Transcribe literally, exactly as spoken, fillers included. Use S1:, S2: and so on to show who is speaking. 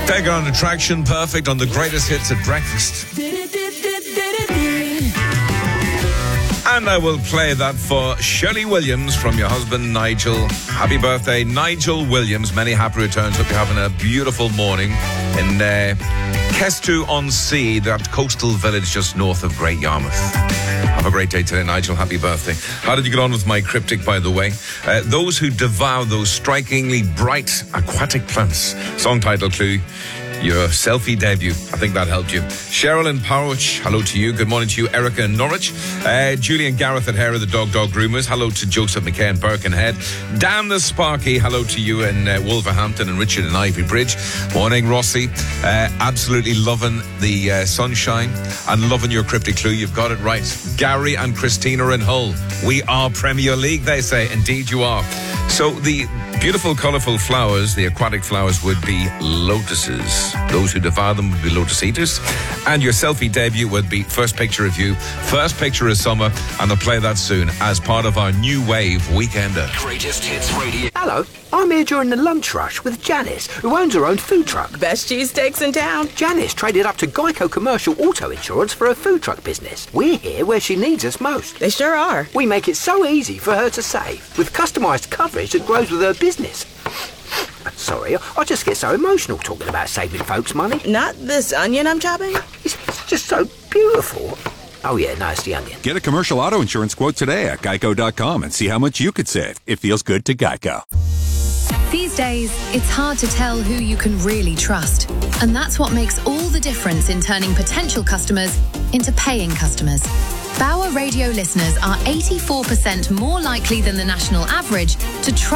S1: Take on attraction, perfect on the greatest hits at breakfast. And I will play that for Shirley Williams from your husband, Nigel. Happy birthday, Nigel Williams. Many happy returns. Hope you're having a beautiful morning in uh, Kestu-on-Sea, that coastal village just north of Great Yarmouth. Have a great day today, Nigel. Happy birthday. How did you get on with my cryptic, by the way? Uh, those who devour those strikingly bright aquatic plants. Song title clue. Your selfie debut. I think that helped you. Cheryl in Porridge, hello to you. Good morning to you. Erica in Norwich. Uh, Julie and Gareth at Hare, the Dog Dog Groomers. Hello to Joseph McKay in Birkenhead. Dan the Sparky, hello to you in uh, Wolverhampton, and Richard in Ivy Bridge. Morning, Rossi. Uh, absolutely loving the uh, sunshine and loving your cryptic clue. You've got it right. Gary and Christina in Hull. We are Premier League, they say. Indeed you are. So the beautiful, colourful flowers, the aquatic flowers, would be lotuses. Those who devour them would be lotus eaters. And your selfie debut would be first picture of you, first picture of summer, and I'll play that soon as part of our New Wave Weekender.
S2: Greatest Hits Radio.
S3: Hello, I'm here during the lunch rush with Janice, who owns her own food truck.
S4: Best cheesesteaks in town.
S3: Janice traded up to Geico Commercial Auto Insurance for her food truck business. We're here where she needs us most.
S4: They sure are.
S3: We make it so easy for her to save, with customised coverage that grows with her business. Sorry, I just get so emotional talking about saving folks money.
S4: Not this onion I'm chopping?
S3: It's just so beautiful. Oh yeah, no, it's the onion.
S5: Get a commercial auto insurance quote today at geico dot com and see how much you could save. It feels good to Geico.
S6: These days, it's hard to tell who you can really trust. And that's what makes all the difference in turning potential customers into paying customers. Bauer Radio listeners are eighty-four percent more likely than the national average to trust